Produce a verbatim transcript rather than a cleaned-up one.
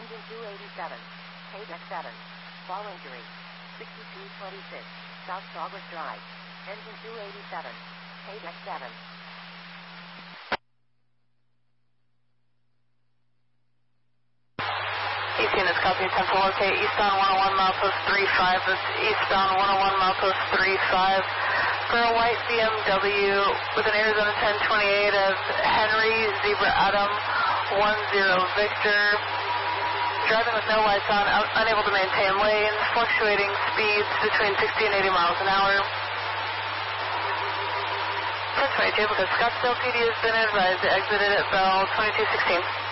Engine two eighty-seven. K-Deck seven. Fall injury. sixty-two twenty-six. South Douglas Drive. Engine two eighty-seven. K-Deck seven. East units copy, ten to locate eastbound one oh one milepost three five. That's eastbound one oh one milepost three five. For a white B M W with an Arizona ten twenty-eight as Henry Zebra Adam one zero Victor. Driving with no lights on, un unable to maintain lanes, fluctuating speeds between sixty and eighty miles an hour. ten twenty-two because Scottsdale P D has been advised to exit at Bell twenty-two sixteen.